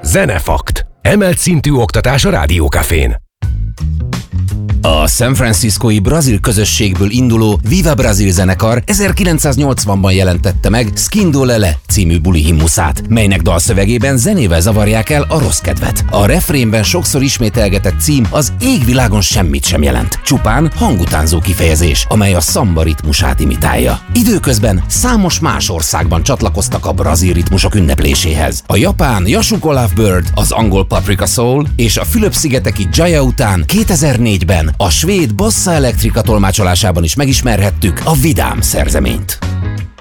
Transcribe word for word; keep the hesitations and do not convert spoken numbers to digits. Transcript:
Zenefakt. Emelt szintű oktatás a Rádiókafén. A San Franciscói brazil közösségből induló Viva Brazil zenekar ezerkilencszáznyolcvanban jelentette meg Skindolele című buli himnuszát, melynek dalszövegében zenével zavarják el a rossz kedvet. A refrénben sokszor ismételgetett cím az égvilágon semmit sem jelent, csupán hangutánzó kifejezés, amely a szamba ritmusát imitálja. Időközben számos más országban csatlakoztak a brazil ritmusok ünnepléséhez. A japán Yashuko Lovebird, az angol Paprika Soul és a Fülöp-szigeteki Jaya után kétezer-négyben a svéd Bossa Electrica tolmácsolásában is megismerhettük a vidám szerzeményt.